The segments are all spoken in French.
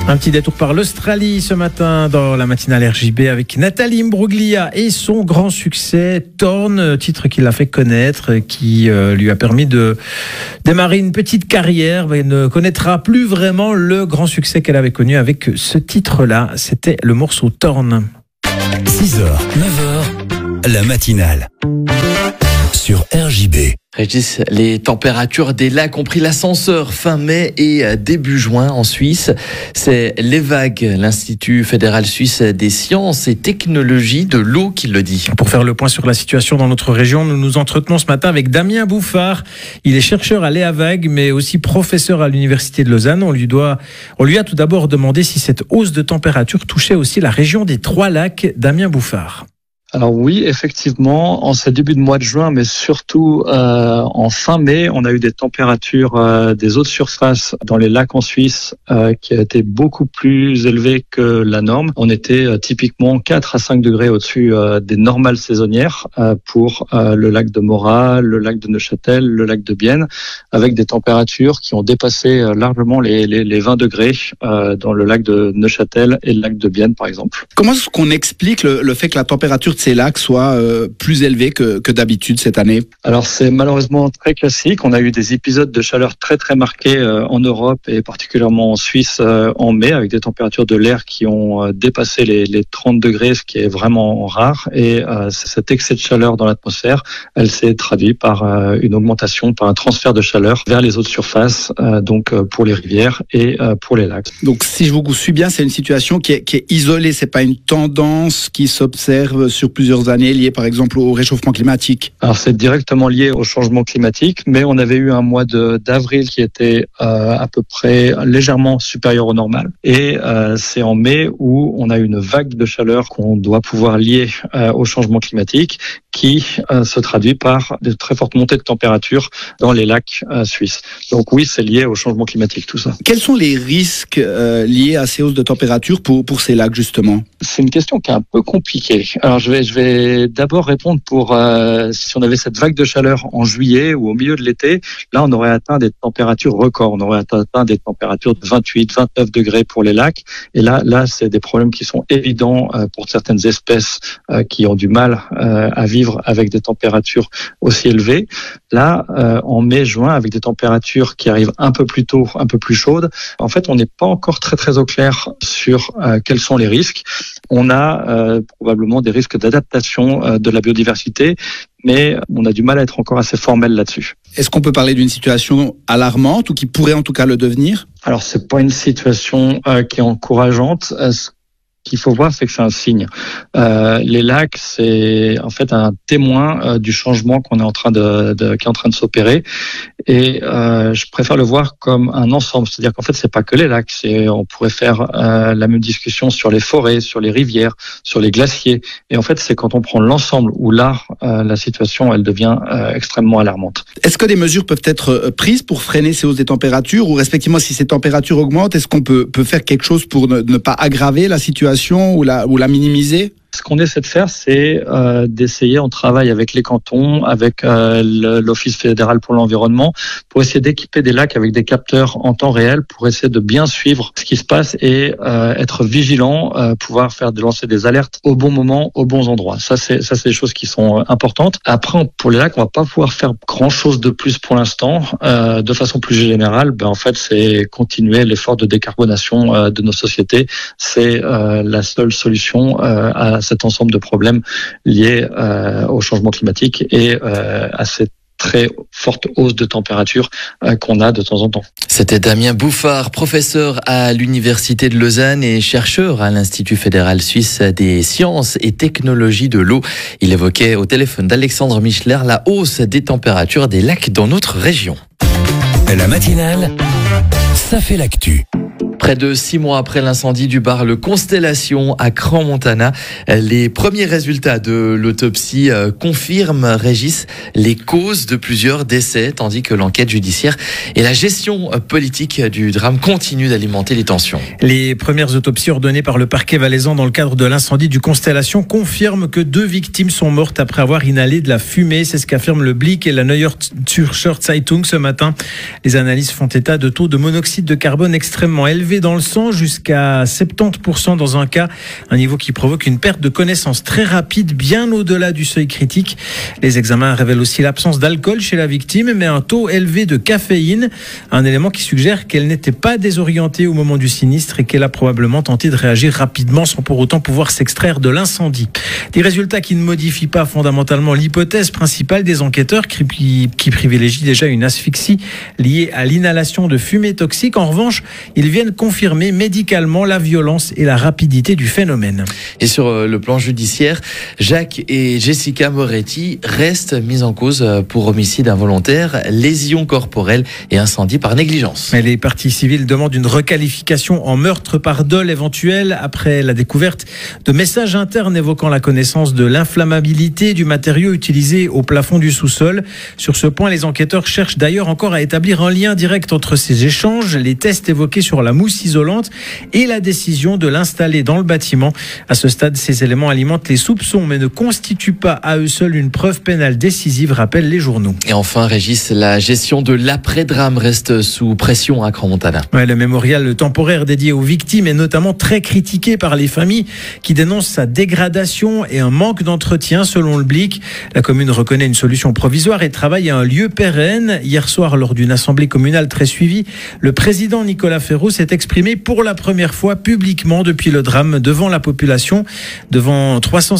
Un petit détour par l'Australie ce matin dans la matinale RJB avec Nathalie Imbruglia et son grand succès Torn, titre qui l'a fait connaître, qui lui a permis de démarrer une petite carrière, mais ne connaîtra plus vraiment le grand succès qu'elle avait connu avec ce titre-là. C'était le morceau Torn. 6h, 9h, la matinale sur RJB. Régis, les températures des lacs ont pris l'ascenseur fin mai et début juin en Suisse. C'est l'EVAG, l'Institut fédéral suisse des sciences et technologies de l'eau, qui le dit. Pour faire le point sur la situation dans notre région, nous nous entretenons ce matin avec Damien Bouffard. Il est chercheur à l'EVAG, mais aussi professeur à l'Université de Lausanne. On lui a tout d'abord demandé si cette hausse de température touchait aussi la région des Trois Lacs. Damien Bouffard. Alors oui, effectivement, en ce début de mois de juin, mais surtout en fin mai, on a eu des températures des eaux de surface dans les lacs en Suisse qui a été beaucoup plus élevées que la norme. On était typiquement 4 à 5 degrés au-dessus des normales saisonnières pour le lac de Morat, le lac de Neuchâtel, le lac de Bienne, avec des températures qui ont dépassé largement les 20 degrés dans le lac de Neuchâtel et le lac de Bienne, par exemple. Comment est-ce qu'on explique le fait que la température ces lacs soient plus élevés que d'habitude cette année? Alors c'est malheureusement très classique. On a eu des épisodes de chaleur très très marqués en Europe et particulièrement en Suisse en mai, avec des températures de l'air qui ont dépassé les 30 degrés, ce qui est vraiment rare. Et cet excès de chaleur dans l'atmosphère, elle s'est traduite par une augmentation, par un transfert de chaleur vers les eaux de surface, donc pour les rivières et pour les lacs. Donc si je vous suis bien, c'est une situation qui est isolée, c'est pas une tendance qui s'observe sur plusieurs années, liées par exemple au réchauffement climatique? Alors c'est directement lié au changement climatique, mais on avait eu un mois d'avril qui était à peu près légèrement supérieur au normal. Et c'est en mai où on a une vague de chaleur qu'on doit pouvoir lier au changement climatique, qui se traduit par de très fortes montées de température dans les lacs suisses. Donc oui, c'est lié au changement climatique, tout ça. Quels sont les risques liés à ces hausses de température pour ces lacs, justement? C'est une question qui est un peu compliquée. Alors je vais d'abord répondre pour si on avait cette vague de chaleur en juillet ou au milieu de l'été, là on aurait atteint des températures records. On aurait atteint des températures de 28, 29 degrés pour les lacs. Et là c'est des problèmes qui sont évidents pour certaines espèces qui ont du mal à vivre avec des températures aussi élevées. Là, en mai-juin, avec des températures qui arrivent un peu plus tôt, un peu plus chaudes, en fait, on n'est pas encore très au clair sur quels sont les risques. On a probablement des risques d'adaptation de la biodiversité, mais on a du mal à être encore assez formel là-dessus. Est-ce qu'on peut parler d'une situation alarmante ou qui pourrait en tout cas le devenir? Alors, c'est pas une situation qui est encourageante. Ce qu'il faut voir, c'est que c'est un signe. Les lacs, c'est en fait un témoin du changement qu'on est en train qui est en train de s'opérer. Et je préfère le voir comme un ensemble. C'est-à-dire qu'en fait, c'est pas que les lacs. On pourrait faire la même discussion sur les forêts, sur les rivières, sur les glaciers. Et en fait, c'est quand on prend l'ensemble où là, la situation, elle devient extrêmement alarmante. Est-ce que des mesures peuvent être prises pour freiner ces hausses des températures, ou respectivement, si ces températures augmentent, est-ce qu'on peut faire quelque chose pour ne pas aggraver la situation ou la minimiser? Ce qu'on essaie de faire, c'est d'essayer, on travaille avec les cantons, avec l'Office fédéral pour l'environnement, pour essayer d'équiper des lacs avec des capteurs en temps réel, pour essayer de bien suivre ce qui se passe et être vigilant, pouvoir lancer des alertes au bon moment, aux bons endroits. Ça, c'est des choses qui sont importantes. Après, pour les lacs, on va pas pouvoir faire grand-chose de plus pour l'instant. De façon plus générale, en fait, c'est continuer l'effort de décarbonation de nos sociétés. C'est la seule solution à cet ensemble de problèmes liés au changement climatique et à cette très forte hausse de température qu'on a de temps en temps. C'était Damien Bouffard, professeur à l'Université de Lausanne et chercheur à l'Institut fédéral suisse des sciences et technologies de l'eau. Il évoquait au téléphone d'Alexandre Michler la hausse des températures des lacs dans notre région. La matinale, ça fait l'actu. Près de 6 mois après l'incendie du bar Le Constellation à Crans-Montana, les premiers résultats de l'autopsie confirment, Régis, les causes de plusieurs décès, tandis que l'enquête judiciaire et la gestion politique du drame continuent d'alimenter les tensions. Les premières autopsies ordonnées par le parquet valaisan dans le cadre de l'incendie du Constellation confirment que 2 victimes sont mortes après avoir inhalé de la fumée. C'est ce qu'affirment le Blick et la Neue Zürcher Zeitung ce matin. Les analyses font état de taux de monoxyde de carbone extrêmement élevés élevé dans le sang, jusqu'à 70% dans un cas, un niveau qui provoque une perte de connaissance très rapide, bien au-delà du seuil critique. Les examens révèlent aussi l'absence d'alcool chez la victime, mais un taux élevé de caféine, un élément qui suggère qu'elle n'était pas désorientée au moment du sinistre et qu'elle a probablement tenté de réagir rapidement sans pour autant pouvoir s'extraire de l'incendie. Des résultats qui ne modifient pas fondamentalement l'hypothèse principale des enquêteurs qui privilégient déjà une asphyxie liée à l'inhalation de fumée toxique. En revanche, ils viennent confirmer médicalement la violence et la rapidité du phénomène. Et sur le plan judiciaire, Jacques et Jessica Moretti restent mis en cause pour homicide involontaire, lésions corporelles et incendie par négligence. Mais les parties civiles demandent une requalification en meurtre par dol éventuel après la découverte de messages internes évoquant la connaissance de l'inflammabilité du matériau utilisé au plafond du sous-sol. Sur ce point, les enquêteurs cherchent d'ailleurs encore à établir un lien direct entre ces échanges, les tests évoqués sur la mousse isolante et la décision de l'installer dans le bâtiment. À ce stade, ces éléments alimentent les soupçons mais ne constituent pas à eux seuls une preuve pénale décisive, rappellent les journaux. Et enfin, Régis, la gestion de l'après-drame reste sous pression à Crans-Montana. Ouais, le mémorial temporaire dédié aux victimes est notamment très critiqué par les familles qui dénoncent sa dégradation et un manque d'entretien selon le Blick. La commune reconnaît une solution provisoire et travaille à un lieu pérenne. Hier soir, lors d'une assemblée communale très suivie, le président Nicolas Ferraud s'est exprimé pour la première fois publiquement depuis le drame devant la population. Devant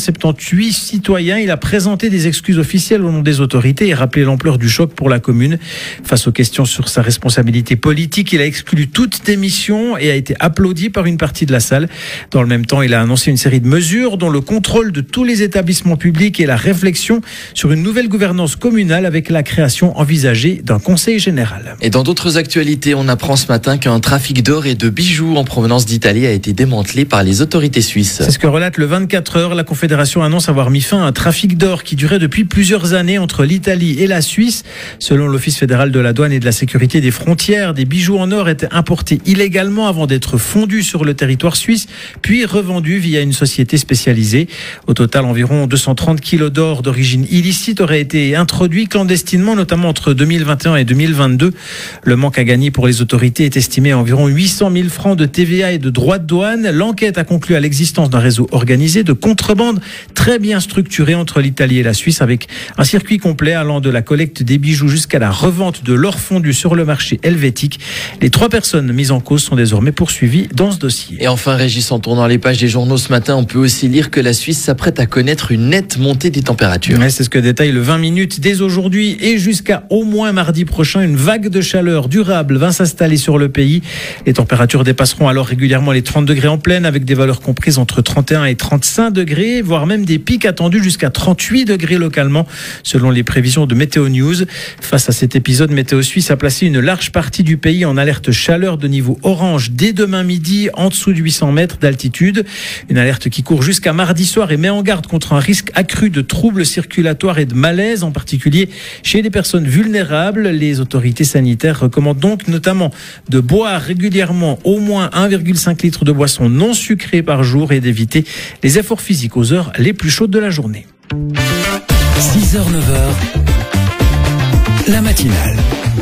378 citoyens, il a présenté des excuses officielles au nom des autorités et rappelé l'ampleur du choc pour la commune. Face aux questions sur sa responsabilité politique, il a exclu toute démission et a été applaudi par une partie de la salle. Dans le même temps, il a annoncé une série de mesures dont le contrôle de tous les établissements publics et la réflexion sur une nouvelle gouvernance communale avec la création envisagée d'un conseil général. Et dans d'autres actualités, on apprend ce matin qu'un trafic d'or et de bijoux en provenance d'Italie a été démantelé par les autorités suisses. C'est ce que relate le 24 heures. La Confédération annonce avoir mis fin à un trafic d'or qui durait depuis plusieurs années entre l'Italie et la Suisse. Selon l'Office fédéral de la douane et de la sécurité des frontières, des bijoux en or étaient importés illégalement avant d'être fondus sur le territoire suisse, puis revendus via une société spécialisée. Au total, environ 230 kilos d'or d'origine illicite auraient été introduits clandestinement, notamment entre 2021 et 2022. Le manque à gagner pour les autorités est estimé à environ 800 000 francs de TVA et de droits de douane. L'enquête a conclu à l'existence d'un réseau organisé de contrebande très bien structuré entre l'Italie et la Suisse, avec un circuit complet allant de la collecte des bijoux jusqu'à la revente de l'or fondu sur le marché helvétique. Les 3 personnes mises en cause sont désormais poursuivies dans ce dossier. Et enfin, Régis, en tournant les pages des journaux ce matin, on peut aussi lire que la Suisse s'apprête à connaître une nette montée des températures. Ouais, c'est ce que détaille le 20 minutes. Dès aujourd'hui et jusqu'à au moins mardi prochain, une vague de chaleur durable va s'installer sur le pays. Les températures dépasseront alors régulièrement les 30 degrés en pleine, avec des valeurs comprises entre 31 et 35 degrés, voire même des pics attendus jusqu'à 38 degrés localement, selon les prévisions de Météo News. Face à cet épisode, Météo Suisse a placé une large partie du pays en alerte chaleur de niveau orange dès demain midi, en dessous de 800 mètres d'altitude. Une alerte qui court jusqu'à mardi soir et met en garde contre un risque accru de troubles circulatoires et de malaise, en particulier chez les personnes vulnérables. Les autorités sanitaires recommandent donc notamment de boire régulièrement au moins 1,5 litre de boisson non sucrée par jour et d'éviter les efforts physiques aux heures les plus chaudes de la journée. 6h, 9h, la matinale.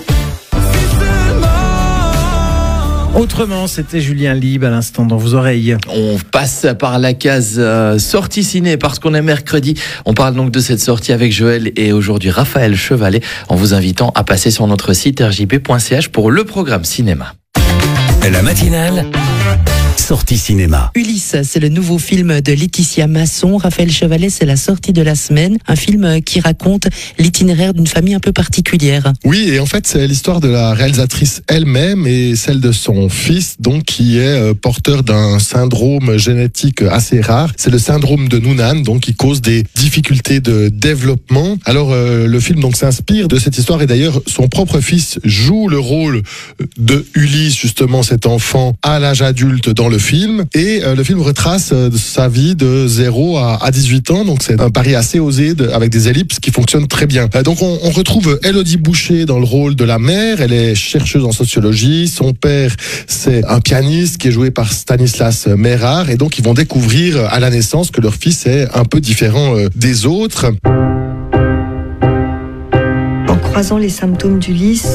Autrement, c'était Julien Lieb à l'instant dans vos oreilles. On passe par la case sortie ciné parce qu'on est mercredi. On parle donc de cette sortie avec Joël et aujourd'hui Raphaël Chevalet, en vous invitant à passer sur notre site rjb.ch pour le programme cinéma. La matinale, sortie cinéma. Ulysse, c'est le nouveau film de Laetitia Masson. Raphaël Chevalet, c'est la sortie de la semaine. Un film qui raconte l'itinéraire d'une famille un peu particulière. Oui, et en fait, c'est l'histoire de la réalisatrice elle-même et celle de son fils, donc, qui est porteur d'un syndrome génétique assez rare. C'est le syndrome de Noonan, donc, qui cause des difficultés de développement. Alors, le film, donc, s'inspire de cette histoire et d'ailleurs, son propre fils joue le rôle de Ulysse, justement, cet enfant à l'âge adulte dans le film. Et le film retrace sa vie de 0 à 18 ans. Donc, c'est un pari assez osé avec des ellipses qui fonctionnent très bien. Donc, on retrouve Élodie Boucher dans le rôle de la mère. Elle est chercheuse en sociologie. Son père, c'est un pianiste qui est joué par Stanislas Mérard. Et donc, ils vont découvrir à la naissance que leur fils est un peu différent des autres. En croisant les symptômes d'Ulysse,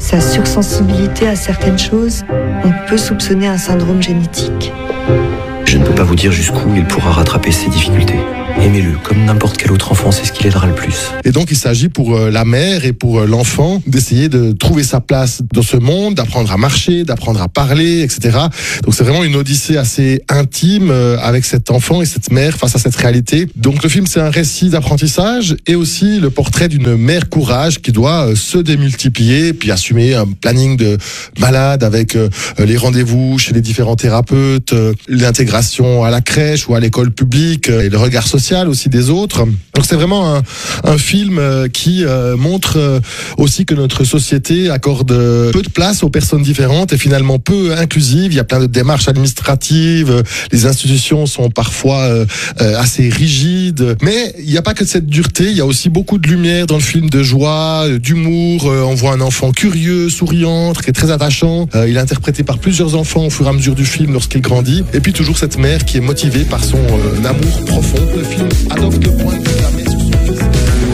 sa sursensibilité à certaines choses, on peut soupçonner un syndrome génétique. Je ne peux pas vous dire jusqu'où il pourra rattraper ses difficultés. Aimez-le, comme n'importe quel autre enfant, c'est ce qui l'aidera le plus. Et donc, il s'agit pour la mère et pour l'enfant d'essayer de trouver sa place dans ce monde, d'apprendre à marcher, d'apprendre à parler, etc. Donc, c'est vraiment une odyssée assez intime avec cet enfant et cette mère face à cette réalité. Donc, le film, c'est un récit d'apprentissage et aussi le portrait d'une mère courage qui doit se démultiplier puis assumer un planning de malade avec les rendez-vous chez les différents thérapeutes, l'intégration à la crèche ou à l'école publique et le regard social aussi des autres. Donc c'est vraiment un film qui montre aussi que notre société accorde peu de place aux personnes différentes et finalement peu inclusive. Il y a plein de démarches administratives, les institutions sont parfois assez rigides, mais il n'y a pas que cette dureté, il y a aussi beaucoup de lumière dans le film, de joie, d'humour. On voit un enfant curieux, souriant, qui est très attachant. Il est interprété par plusieurs enfants au fur et à mesure du film lorsqu'il grandit. Et puis toujours cette mère qui est motivée par son amour profond. Le film adopte le point de vue de la mère sur son fils.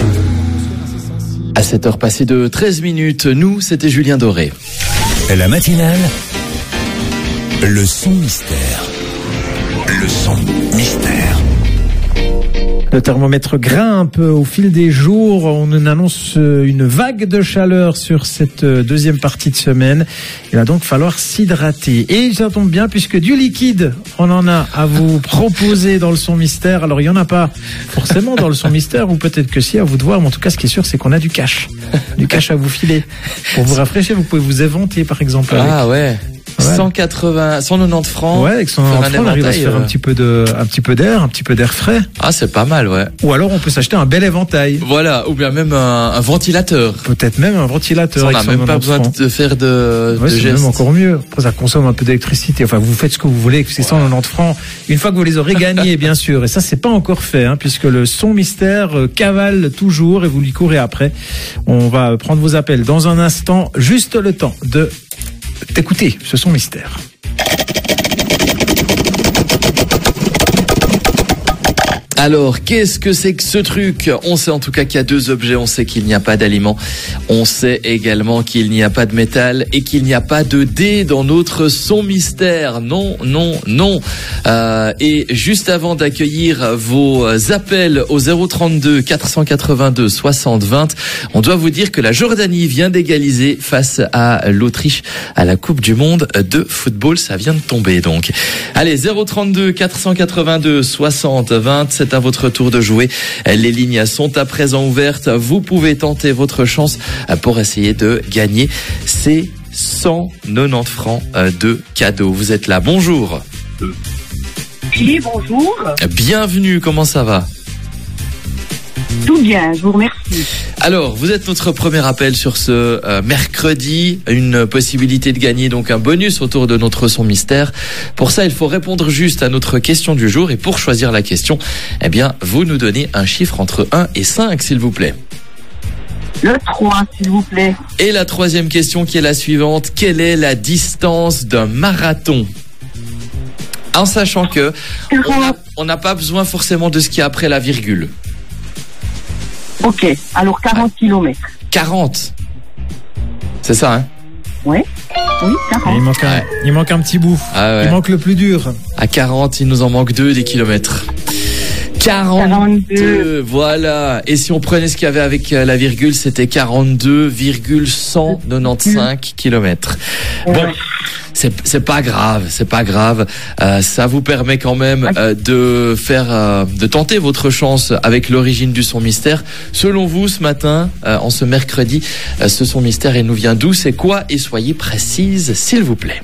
À 7h passées de 13 minutes, nous, c'était Julien Doré. La matinale, le son mystère. Le son mystère. Le thermomètre grimpe au fil des jours. On nous annonce une vague de chaleur sur cette deuxième partie de semaine. Il va donc falloir s'hydrater. Et ça tombe bien puisque du liquide, on en a à vous proposer dans le son mystère. Alors il n'y en a pas forcément dans le son mystère, ou peut-être que si, à vous de voir. Mais en tout cas, ce qui est sûr, c'est qu'on a du cash. Du cash à vous filer. Pour vous rafraîchir, vous pouvez vous éventer par exemple. Ah ouais. 190 francs. Ouais, avec 190 francs, on arrive à se faire un petit peu d'air frais. Ah, c'est pas mal, ouais. Ou alors on peut s'acheter un bel éventail. Voilà, ou bien même un ventilateur. Peut-être même un ventilateur. On n'a même pas besoin de faire de c'est gestes. même encore mieux. Après, ça consomme un peu d'électricité. Enfin, vous faites ce que vous voulez, c'est 190 francs. Une fois que vous les aurez gagnés, bien sûr. Et ça, c'est pas encore fait, puisque le son mystère cavale toujours et vous lui courez après. On va prendre vos appels dans un instant, juste le temps d'écouter ce son mystère. Alors, qu'est-ce que c'est que ce truc ? On sait en tout cas qu'il y a deux objets, on sait qu'il n'y a pas d'aliments, on sait également qu'il n'y a pas de métal et qu'il n'y a pas de dés dans notre son mystère. Non, non, non. Et juste avant d'accueillir vos appels au 032 482 60 20, on doit vous dire que la Jordanie vient d'égaliser face à l'Autriche à la Coupe du Monde de football. Ça vient de tomber donc. Allez, 032 482 60 20, c'est à votre tour de jouer. Les lignes sont à présent ouvertes. Vous pouvez tenter votre chance pour essayer de gagner ces 190 francs de cadeaux. Vous êtes là, bonjour. Oui, bonjour. Bienvenue, comment ça va ? Tout bien, je vous remercie. Alors, vous êtes notre premier appel sur ce mercredi, une possibilité de gagner donc un bonus autour de notre son mystère. Pour ça, il faut répondre juste à notre question du jour et pour choisir la question, eh bien, vous nous donnez un chiffre entre 1 et 5, s'il vous plaît. Le 3, s'il vous plaît. Et la troisième question qui est la suivante, quelle est la distance d'un marathon ? En sachant que on n'a pas besoin forcément de ce qu'il y a après la virgule. Ok, alors 40 km. 40 ? C'est ça, hein ? Oui, 40. Il manque un petit bout. Ah ouais. Il manque le plus dur. À 40, il nous en manque 2 des kilomètres. 42, voilà. Et si on prenait ce qu'il y avait avec la virgule, c'était 42,195 kilomètres. Bon, c'est pas grave, c'est pas grave. Ça vous permet quand même de tenter votre chance avec l'origine du son mystère. Selon vous, ce matin, en ce mercredi, ce son mystère, il nous vient d'où, c'est quoi? Et soyez précise, s'il vous plaît.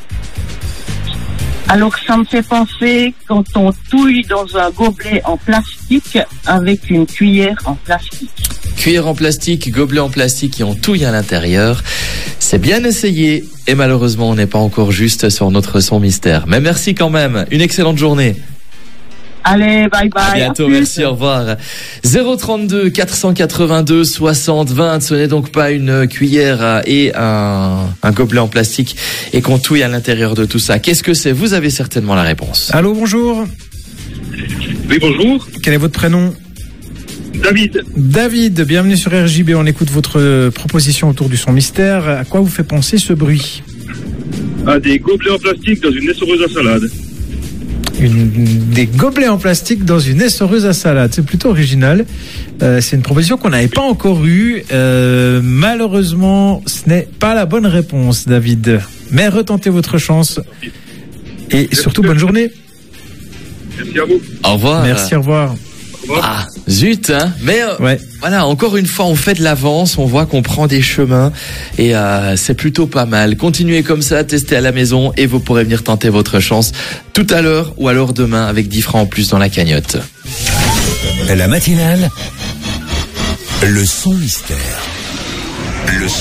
Alors, ça me fait penser quand on touille dans un gobelet en plastique avec une cuillère en plastique. Cuillère en plastique, gobelet en plastique et on touille à l'intérieur. C'est bien essayé et malheureusement, on n'est pas encore juste sur notre son mystère. Mais merci quand même. Une excellente journée. Allez, bye bye. À bientôt, merci, au revoir. 032 482 60 20. Ce n'est donc pas une cuillère et un gobelet en plastique et qu'on touille à l'intérieur de tout ça. Qu'est-ce que c'est? Vous avez certainement la réponse. Allô, bonjour. Oui, bonjour. Quel est votre prénom? David, bienvenue sur RJB. On écoute votre proposition autour du son mystère. À quoi vous fait penser ce bruit? À des gobelets en plastique dans une essoreuse à salade. Des gobelets en plastique dans une essoreuse à salade. C'est plutôt original. C'est une proposition qu'on n'avait pas encore eue. Malheureusement, ce n'est pas la bonne réponse, David. Mais retentez votre chance. Et surtout, bonne journée. Merci à vous. Au revoir. Merci, au revoir. Ah, zut, hein. Mais voilà, encore une fois, on fait de l'avance, on voit qu'on prend des chemins et c'est plutôt pas mal. Continuez comme ça, testez à la maison et vous pourrez venir tenter votre chance tout à l'heure ou alors demain avec 10 francs en plus dans la cagnotte. La matinale, le son mystère. Le son